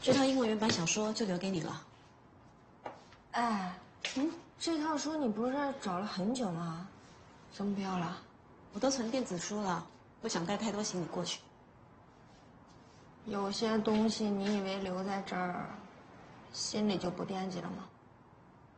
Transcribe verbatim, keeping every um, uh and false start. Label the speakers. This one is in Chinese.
Speaker 1: 这套英文原版小说就留给你了。
Speaker 2: 哎，嗯，这套书你不是找了很久吗？怎么不要了？
Speaker 1: 我都存电子书了，不想带太多行李过去。
Speaker 2: 有些东西你以为留在这儿，心里就不惦记了吗？